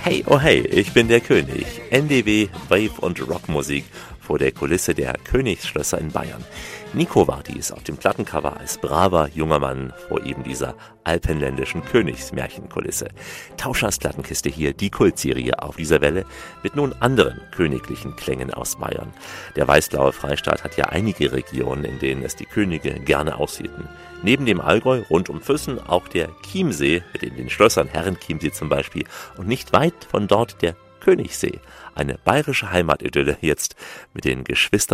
Hey, oh hey, ich bin der König. NDW, Wave und Rockmusik vor der Kulisse der Königsschlösser in Bayern. Nico war dies auf dem Plattencover als braver junger Mann vor eben dieser alpenländischen Königsmärchenkulisse. Tauschers Plattenkiste hier, die Kultserie auf dieser Welle mit nun anderen königlichen Klängen aus Bayern. Der weißblaue Freistaat hat ja einige Regionen, in denen es die Könige gerne aushielten. Neben dem Allgäu rund um Füssen auch der Chiemsee mit den Schlössern Herrenchiemsee zum Beispiel und nicht weit von dort der Königssee. Eine bayerische Heimatidylle jetzt mit den Geschwistern